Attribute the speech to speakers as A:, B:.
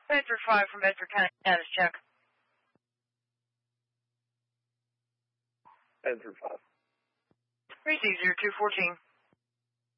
A: Bedford 5 from Bedford County, status check.
B: Bedford 5.
A: Receive 0214.